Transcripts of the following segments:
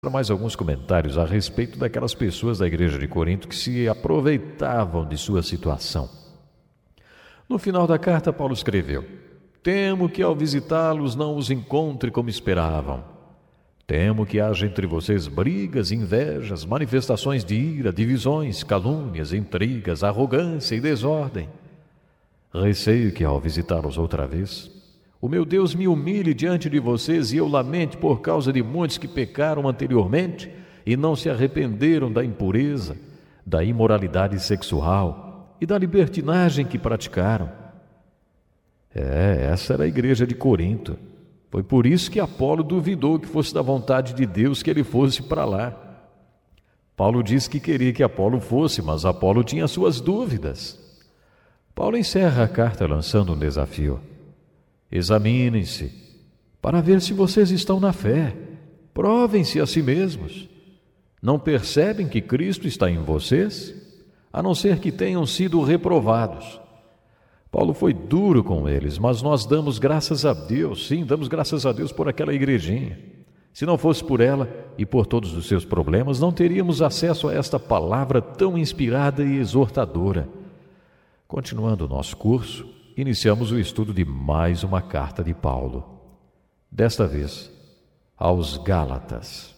mais alguns comentários a respeito daquelas pessoas da igreja de Corinto que se aproveitavam de sua situação. No final da carta, Paulo escreveu: Temo que ao visitá-los não os encontre como esperavam. Temo que haja entre vocês brigas, invejas, manifestações de ira, divisões, calúnias, intrigas, arrogância e desordem. Receio que ao visitá-los outra vez, o meu Deus me humilhe diante de vocês e eu lamente por causa de muitos que pecaram anteriormente e não se arrependeram da impureza, da imoralidade sexual e da libertinagem que praticaram. Essa era a igreja de Corinto. Foi por isso que Apolo duvidou que fosse da vontade de Deus que ele fosse para lá. Paulo disse que queria que Apolo fosse, mas Apolo tinha suas dúvidas. Paulo encerra a carta lançando um desafio. Examinem-se, para ver se vocês estão na fé. Provem-se a si mesmos. Não percebem que Cristo está em vocês, a não ser que tenham sido reprovados? Paulo foi duro com eles, mas nós damos graças a Deus, sim, damos graças a Deus por aquela igrejinha. Se não fosse por ela e por todos os seus problemas, não teríamos acesso a esta palavra tão inspirada e exortadora. Continuando o nosso curso, iniciamos o estudo de mais uma carta de Paulo. Desta vez, aos Gálatas.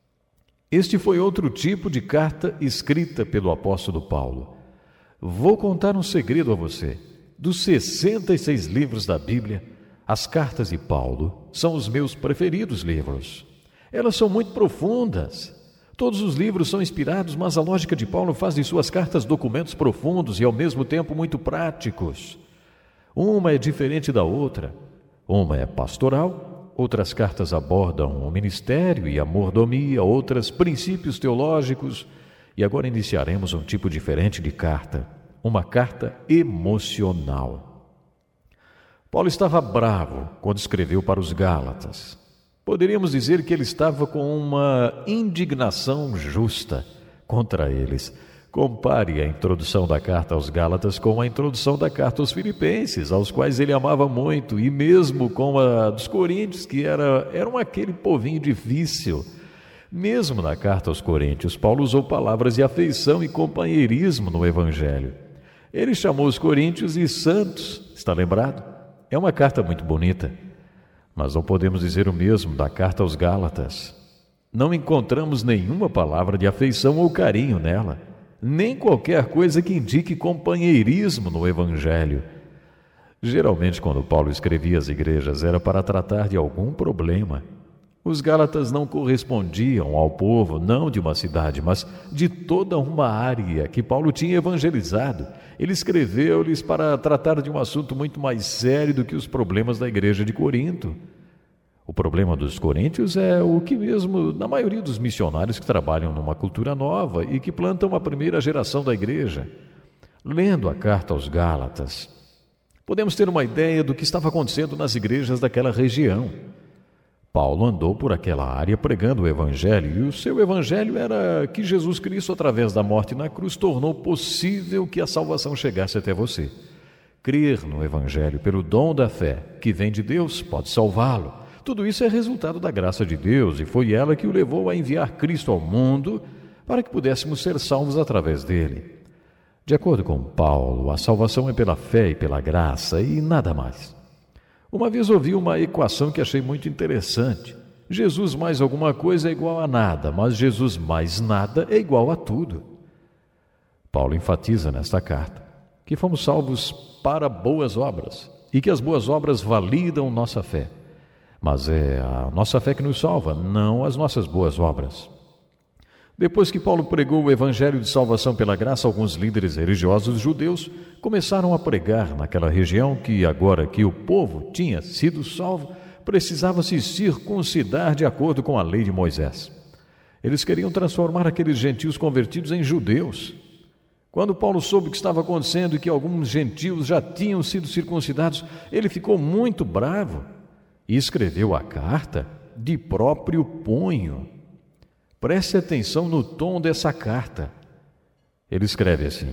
Este foi outro tipo de carta escrita pelo apóstolo Paulo. Vou contar um segredo a você. Dos 66 livros da Bíblia, as cartas de Paulo são os meus preferidos livros. Elas são muito profundas. Todos os livros são inspirados, mas a lógica de Paulo faz de suas cartas documentos profundos e ao mesmo tempo muito práticos. Uma é diferente da outra. Uma é pastoral, outras cartas abordam o ministério e a mordomia, outras princípios teológicos. E agora iniciaremos um tipo diferente de carta, uma carta emocional. Paulo estava bravo quando escreveu para os Gálatas. Poderíamos dizer que ele estava com uma indignação justa contra eles. Compare a introdução da carta aos Gálatas com a introdução da carta aos Filipenses, aos quais ele amava muito, e mesmo com a dos Coríntios, que eram aquele povinho difícil. Mesmo na carta aos Coríntios, Paulo usou palavras de afeição e companheirismo no Evangelho. Ele chamou os coríntios de santos, está lembrado? É uma carta muito bonita. Mas não podemos dizer o mesmo da carta aos Gálatas. Não encontramos nenhuma palavra de afeição ou carinho nela, nem qualquer coisa que indique companheirismo no Evangelho. Geralmente, quando Paulo escrevia às igrejas, era para tratar de algum problema. Os Gálatas não correspondiam ao povo, não de uma cidade, mas de toda uma área que Paulo tinha evangelizado. Ele escreveu-lhes para tratar de um assunto muito mais sério do que os problemas da igreja de Corinto. O problema dos coríntios é o que mesmo na maioria dos missionários que trabalham numa cultura nova e que plantam a primeira geração da igreja. Lendo a carta aos Gálatas, podemos ter uma ideia do que estava acontecendo nas igrejas daquela região. Paulo andou por aquela área pregando o Evangelho, e o seu Evangelho era que Jesus Cristo, através da morte na cruz, tornou possível que a salvação chegasse até você. Crer no Evangelho pelo dom da fé, que vem de Deus, pode salvá-lo. Tudo isso é resultado da graça de Deus, e foi ela que o levou a enviar Cristo ao mundo para que pudéssemos ser salvos através dele. De acordo com Paulo, a salvação é pela fé e pela graça, e nada mais. Uma vez ouvi uma equação que achei muito interessante. Jesus mais alguma coisa é igual a nada, mas Jesus mais nada é igual a tudo. Paulo enfatiza nesta carta que fomos salvos para boas obras e que as boas obras validam nossa fé. Mas é a nossa fé que nos salva, não as nossas boas obras. Depois que Paulo pregou o evangelho de salvação pela graça, alguns líderes religiosos judeus começaram a pregar naquela região que, agora que o povo tinha sido salvo, precisava se circuncidar de acordo com a lei de Moisés. Eles queriam transformar aqueles gentios convertidos em judeus. Quando Paulo soube o que estava acontecendo e que alguns gentios já tinham sido circuncidados, ele ficou muito bravo e escreveu a carta de próprio punho. Preste atenção no tom dessa carta. Ele escreve assim: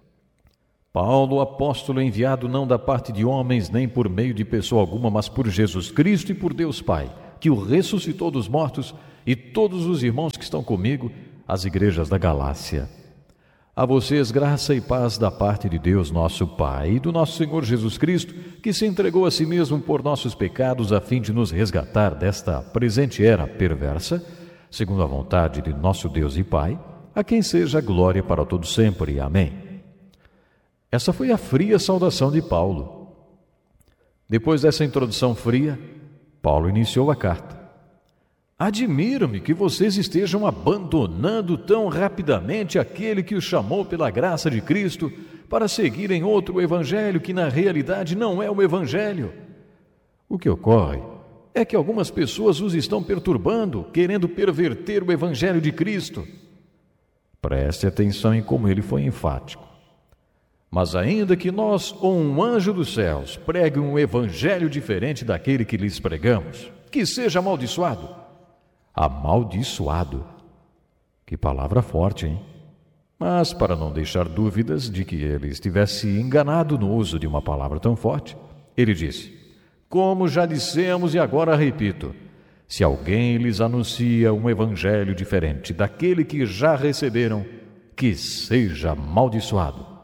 Paulo, apóstolo enviado não da parte de homens, nem por meio de pessoa alguma, mas por Jesus Cristo e por Deus Pai, que o ressuscitou dos mortos e todos os irmãos que estão comigo, às igrejas da Galácia. A vocês graça e paz da parte de Deus nosso Pai e do nosso Senhor Jesus Cristo, que se entregou a si mesmo por nossos pecados a fim de nos resgatar desta presente era perversa, segundo a vontade de nosso Deus e Pai, a quem seja a glória para todo sempre. Amém. Essa foi a fria saudação de Paulo. Depois dessa introdução fria, Paulo iniciou a carta. Admiro-me que vocês estejam abandonando tão rapidamente aquele que os chamou pela graça de Cristo para seguirem outro evangelho que na realidade não é o evangelho. O que ocorre é que algumas pessoas os estão perturbando, querendo perverter o evangelho de Cristo. Preste atenção em como ele foi enfático. Mas ainda que nós ou um anjo dos céus pregue um evangelho diferente daquele que lhes pregamos, que seja amaldiçoado. Amaldiçoado. Que palavra forte, hein? Mas para não deixar dúvidas de que ele estivesse enganado no uso de uma palavra tão forte, ele disse: como já dissemos e agora repito, se alguém lhes anuncia um evangelho diferente daquele que já receberam, que seja amaldiçoado.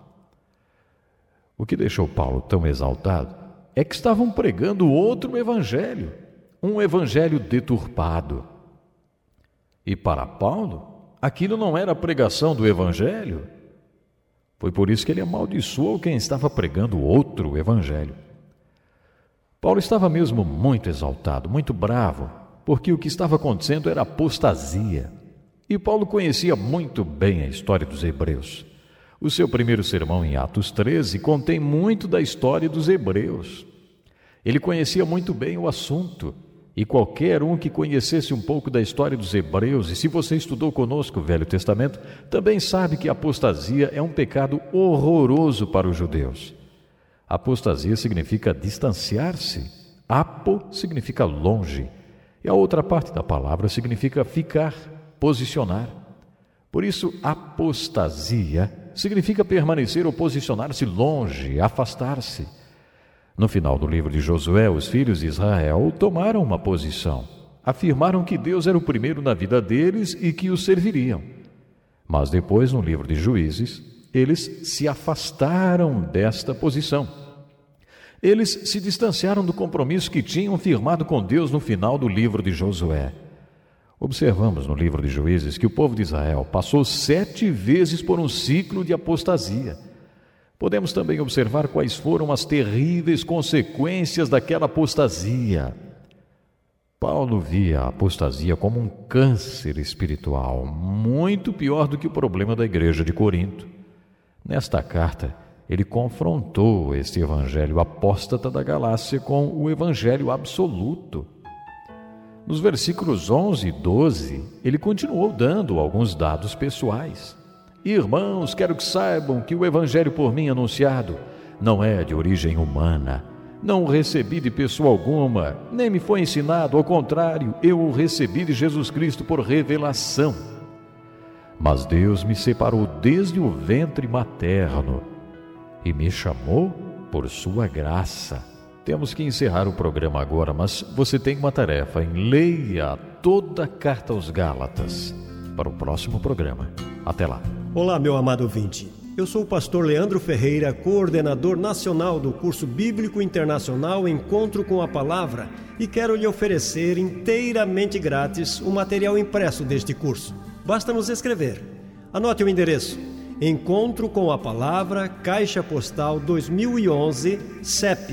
O que deixou Paulo tão exaltado é que estavam pregando outro evangelho, um evangelho deturpado. E para Paulo, aquilo não era a pregação do evangelho. Foi por isso que ele amaldiçoou quem estava pregando outro evangelho. Paulo estava mesmo muito exaltado, muito bravo, porque o que estava acontecendo era apostasia. E Paulo conhecia muito bem a história dos hebreus. O seu primeiro sermão em Atos 13 contém muito da história dos hebreus. Ele conhecia muito bem o assunto, e qualquer um que conhecesse um pouco da história dos hebreus, e se você estudou conosco o Velho Testamento, também sabe que a apostasia é um pecado horroroso para os judeus. Apostasia significa distanciar-se. Apo significa longe, e a outra parte da palavra significa ficar, posicionar. Por isso, apostasia significa permanecer ou posicionar-se longe, afastar-se. No final do livro de Josué, os filhos de Israel tomaram uma posição. Afirmaram que Deus era o primeiro na vida deles e que os serviriam. Mas depois, no livro de Juízes, eles se afastaram desta posição. Eles se distanciaram do compromisso que tinham firmado com Deus no final do livro de Josué. Observamos no livro de Juízes que o povo de Israel passou 7 vezes por um ciclo de apostasia. Podemos também observar quais foram as terríveis consequências daquela apostasia. Paulo via a apostasia como um câncer espiritual, muito pior do que o problema da igreja de Corinto. Nesta carta, ele confrontou este evangelho apóstata da Galácia com o evangelho absoluto. Nos versículos 11 e 12, ele continuou dando alguns dados pessoais. Irmãos, quero que saibam que o evangelho por mim anunciado não é de origem humana. Não o recebi de pessoa alguma, nem me foi ensinado, ao contrário, eu o recebi de Jesus Cristo por revelação. Mas Deus me separou desde o ventre materno e me chamou por sua graça. Temos que encerrar o programa agora, mas você tem uma tarefa em leia toda a carta aos Gálatas para o próximo programa. Até lá. Olá, meu amado ouvinte. Eu sou o pastor Leandro Ferreira, coordenador nacional do curso bíblico internacional Encontro com a Palavra, e quero lhe oferecer inteiramente grátis o material impresso deste curso. Basta nos escrever. Anote o endereço: Encontro com a Palavra, Caixa Postal 2011, CEP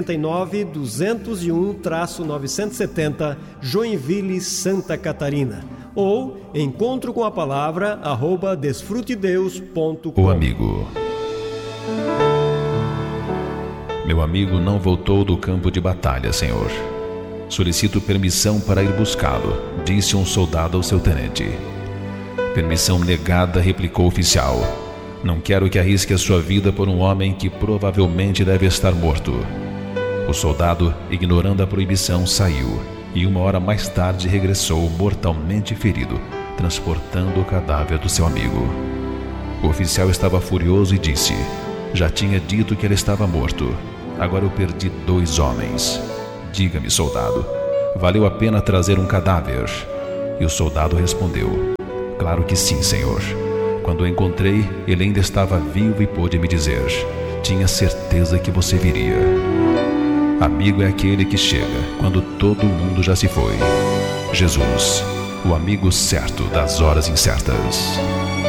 89-201-970, Joinville, Santa Catarina. Ou encontrocomapalavra@desfrutedeus.com. O amigo. Meu amigo não voltou do campo de batalha, senhor. Solicito permissão para ir buscá-lo, disse um soldado ao seu tenente. Permissão negada, replicou o oficial. Não quero que arrisque a sua vida por um homem que provavelmente deve estar morto. O soldado, ignorando a proibição, saiu e 1 hora mais tarde regressou mortalmente ferido, transportando o cadáver do seu amigo. O oficial estava furioso e disse: já tinha dito que ele estava morto. Agora eu perdi 2 homens. Diga-me, soldado, valeu a pena trazer um cadáver? E o soldado respondeu: claro que sim, Senhor. Quando o encontrei, ele ainda estava vivo e pôde me dizer: tinha certeza que você viria. Amigo é aquele que chega quando todo mundo já se foi. Jesus, o amigo certo das horas incertas.